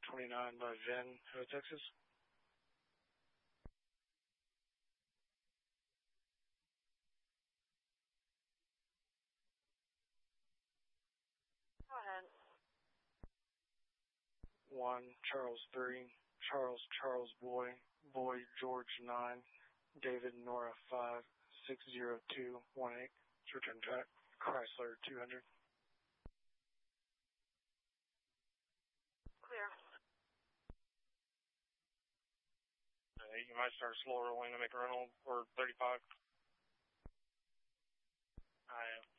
29 by Ven, Texas. Go ahead. 1, Charles 3, Charles Boy, George 9, David Nora 5, 60218. Return track, Chrysler 200. Clear. You might start slow rolling to make a rental for 35. I am.